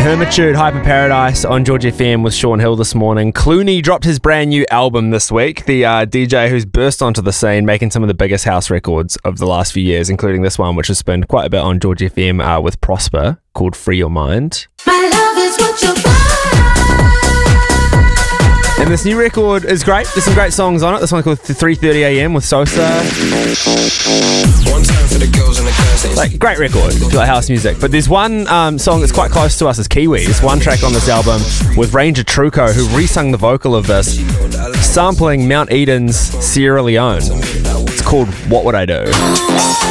Hermitude, Hyper Paradise on George FM with Sean Hill this morning. Clooney dropped his brand new album this week. The DJ who's burst onto the scene, making some of the biggest house records of the last few years, including this one, which has spun quite a bit on George FM with Prosper, called Free Your Mind. My love is what you want. And this new record is great. There's some great songs on it. This one called 3:30am with Sosa. Like, great record if you like house music. But there's one song that's quite close to us as Kiwis. One track on this album with Ranger Truco, who resung the vocal of this, sampling Mount Eden's Sierra Leone. It's called What Would I Do?